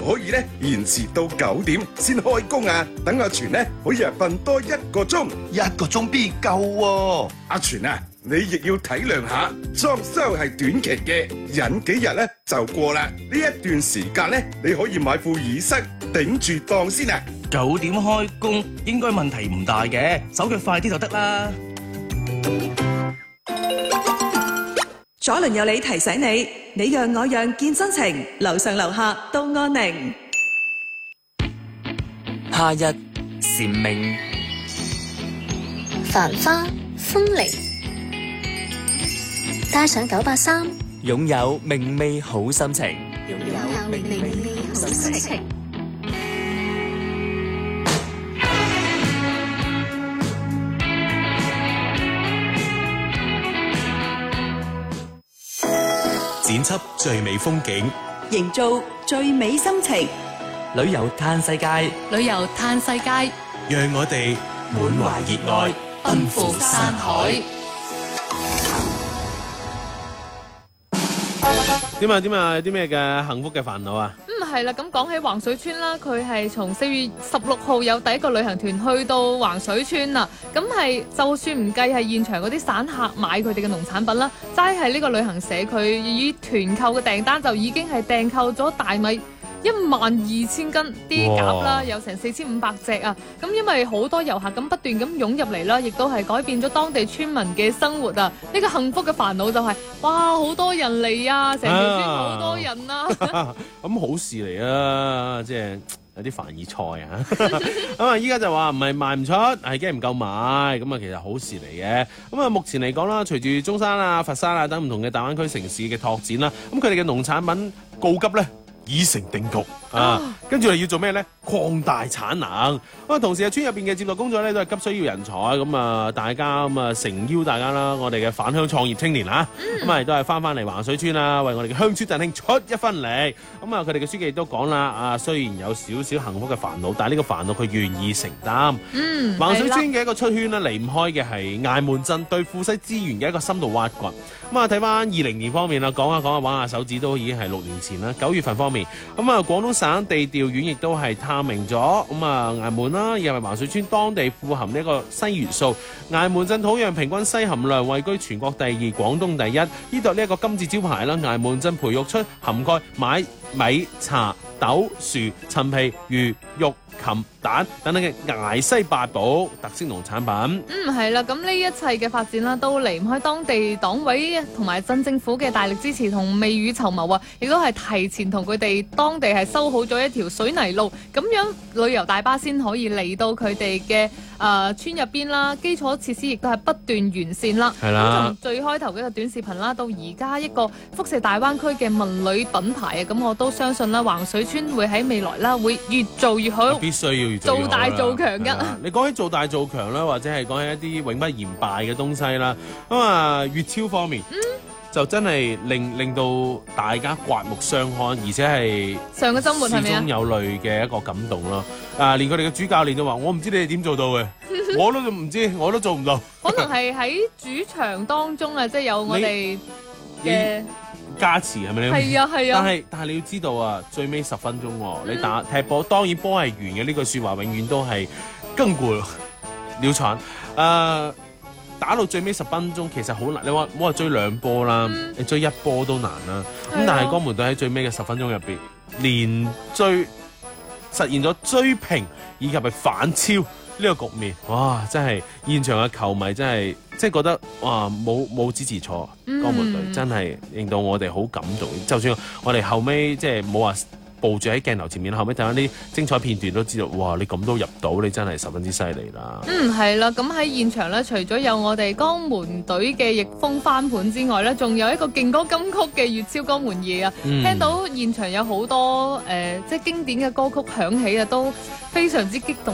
可以咧延遲到9點先開工啊！等阿全咧可以瞓多1個鐘 ，1個鐘邊夠喎？ 阿全啊，你亦要體諒下，裝修係短期嘅，忍幾日咧就過啦。呢一段時間咧，你可以買副耳塞頂住檔先啊。 9點開工應該問題唔大嘅，手腳快啲就得啦。 左鄰右里提醒你，你讓我讓見真情，樓上樓下都安寧。 夏日蟬鳴， 繁花風鈴，帶上983， 擁有明媚好心情。 擁有明媚好心情。 剪輯最美風景， 營造最美心情， 旅遊嘆世界， 旅遊嘆世界， 讓我哋滿懷熱愛， 奔赴山海。 點啊？有啲咩嘅幸福嘅煩惱啊？ 係啦，咁講起橫水村啦，佢係從4月16號有第一個旅行團去到橫水村啦。咁係就算唔計係現場嗰啲散客買佢哋嘅農產品啦，齋係呢個旅行社佢以團購嘅訂單就已經係訂購咗大米12000斤，啲鴿啦有成4500隻啊！咁因為好多遊客咁不斷咁湧入嚟啦，亦都係改變咗當地村民嘅生活啊！呢個幸福嘅煩惱就係，哇，好多人嚟啊，成條村好多人啊！ 咁好事嚟啊，即係有啲凡爾賽啊！咁啊，依家就話唔係賣唔出，係驚唔夠買，咁啊其實好事嚟嘅。咁啊，目前嚟講啦，隨住中山啊、佛山啊等唔同嘅大灣區城市嘅拓展啦，咁佢哋嘅農產品告急咧，已成定局啊！跟住要做咩咧？擴大產能。咁啊，同時村入邊嘅接待工作咧都係急需要人才。咁啊，大家咁啊誠邀大家啦，我哋嘅返鄉創業青年啊，咁啊亦都係翻嚟橫水村啊，為我哋嘅鄉村振興出一分力。咁啊，佢哋嘅書記亦都講啦，啊雖然有少少幸福嘅煩惱，但係呢個煩惱佢願意承擔。橫水村嘅一個出圈咧，離唔開嘅係崖門鎮對富硒資源嘅一個深度挖掘。咁啊，睇翻20年方面啦，講下玩下手指都已經係6年前啦。9月份方面，咁啊廣東省地調院亦都係探明咗，咁啊崖門啦，又係橫水村當地富含呢一個硒元素。崖門鎮土壤平均硒含量位居全國第2，廣東第1。呢度呢一個金字招牌啦，崖門鎮培育出涵蓋米、茶、豆、薯、陳皮、魚、肉、禽、蛋等等嘅崖西八寶特色農產品。 係啦，咁呢一切嘅發展啦，都離唔開當地黨委同埋鎮政府嘅大力支持同未雨綢繆啊，亦都係提前同佢哋當地係修好咗一條水泥路，咁樣旅遊大巴先可以嚟到佢哋嘅村入邊啦。基礎設施亦都係不斷完善啦。係啦，咁從最開頭嘅一個短視頻啦，到而家一個輻射大灣區嘅文旅品牌啊，咁我都相信啦，橫水村會喺未來啦會越做越好， 必須要越做大做強㗎。 你講起做大做強啦，或者係講起一啲永不言敗嘅東西啦，咁啊粵超方面，就真係令到大家刮目相看，而且係上個週末係咪啊？ 始終有淚嘅一個感動咯。連佢哋嘅主教練都話：我唔知你哋點做到嘅，我都唔知，我都做唔到。 可能係喺主場當中啊，即係有我哋嘅加持係咪？ 係啊係啊。 但係你要知道啊，最尾10分鐘你打踢波，當然波係完嘅，呢句説話永遠都係根過了產。打到最尾10分鐘其實好難，你話唔好話追2波啦，你追1波都難啦。咁但係江門隊喺最尾嘅10分鐘入邊，連實現咗追平以及係反超呢個局面，哇！真係現場嘅球迷真係即係覺得哇冇支持錯，江門隊真係令到我哋好感動。就算我哋後尾即係冇話步住喺鏡頭前面，後尾睇翻啲精彩片段都知道，哇！你咁都入到，你真係十分之犀利啦。係啦，咁喺現場咧，除咗有我哋江門隊嘅逆風翻盤之外咧，仲有一個勁歌金曲嘅粵超江門夜啊！聽到現場有好多即係經典嘅歌曲響起啊，都非常之激動噶。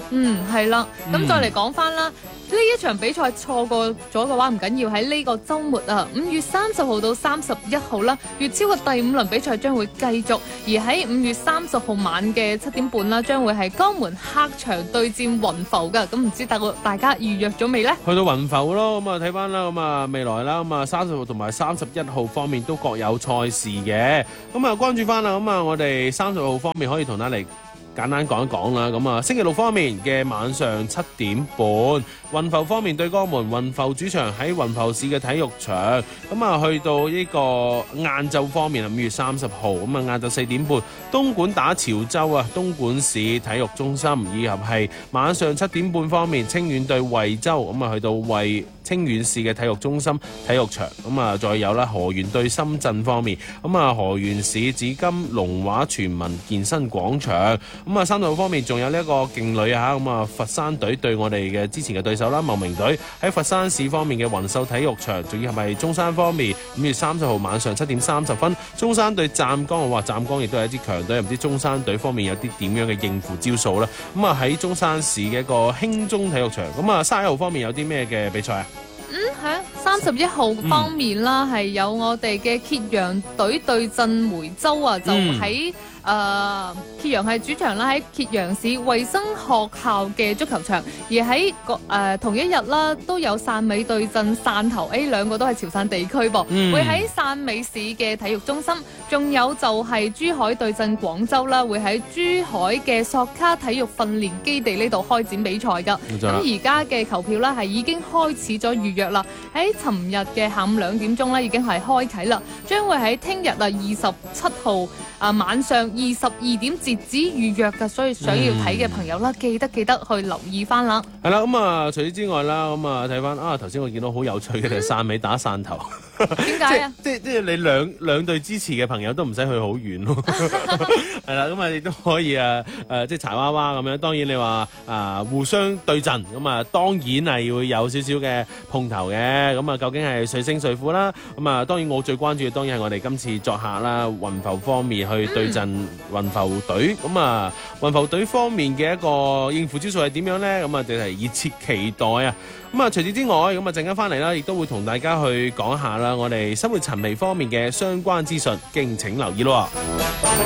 係啦。咁再嚟講翻啦。呢一場比賽錯過咗嘅話唔緊要，喺呢個週末啊，5月30號到31號啦，粵超嘅第5輪比賽將會繼續，而喺5月30號晚嘅7點半啦，將會係江門客場對戰雲浮嘅，咁唔知大家預約咗未呢？ 去到雲浮咯，咁啊睇翻啦，咁啊未來啦，咁啊30號同埋31號方面都各有賽事嘅，咁啊關注翻啦，咁啊我哋30號方面可以同大家嚟簡單講一講啦，咁啊星期六方面嘅晚上7點半，雲浮方面對江門，雲浮主場喺雲浮市嘅體育場，咁啊去到呢個晏晝方面啊5月30號，咁啊晏晝4點半，東莞打潮州啊，東莞市體育中心，以及係晚上7點半方面清遠對惠州，咁啊去到清遠市嘅體育中心體育場，咁啊再有啦河源對深圳方面，咁啊河源市紫金龍華全民健身廣場，咁啊30號方面仲有呢一個勁旅啊，咁啊佛山隊對我哋嘅之前嘅對手啦茂名隊喺佛山市方面嘅雲秀體育場，仲要係咪中山方面5月30號晚上7點30分，中山對湛江，我話湛江亦都係一支強隊，唔知中山隊方面有啲點樣嘅應付招數啦，咁啊喺中山市嘅一個興中體育場，咁啊31號方面有啲咩嘅比賽啊？ 係啊，31號方面啦，係有我哋嘅揭陽隊對陣梅州啊，就喺揭陽係主場啦，喺揭陽市衛生學校嘅足球場，而喺同一日啦，都有汕尾對陣汕頭，兩個都係潮汕地區噃，會喺汕尾市嘅體育中心，仲有就係珠海對陣廣州啦，會喺珠海嘅索卡體育訓練基地呢度開展比賽噶。咁而家嘅球票啦係已經開始咗預約啦，喺尋日嘅下午2點鐘咧已經係開啟啦，將會喺聽日27號晚上22點截止預約㗎，所以想要睇嘅朋友啦，記得去留意翻啦。 係啦，咁啊除此之外啦，咁啊睇翻頭先我見到好有趣嘅就係汕尾打汕頭， 點解啊？ 即係你兩隊支持嘅朋友都唔使去好遠咯，係啦，咁啊亦都可以即係柴娃娃咁樣。當然你話互相對陣，咁啊當然係會有少少嘅碰頭嘅。咁啊究竟係誰勝誰負啦？咁啊當然我最關注嘅當然係我哋今次作客啦，雲浮方面去對陣雲浮隊。咁啊雲浮隊方面嘅一個應付招數係點樣呢？咁啊就係熱切期待啊！咁啊除此之外，咁啊陣間翻嚟啦，亦都會同大家去講下啦，我哋生活陳微方面嘅相關資訊，敬請留意咯。